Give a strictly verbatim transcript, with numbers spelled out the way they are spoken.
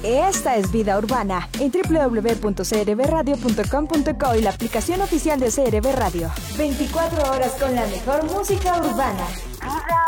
Esta es Vida Urbana en doble u doble u doble u punto c r b radio punto com punto co y la aplicación oficial de C R B Radio. veinticuatro horas con la mejor música urbana. Vida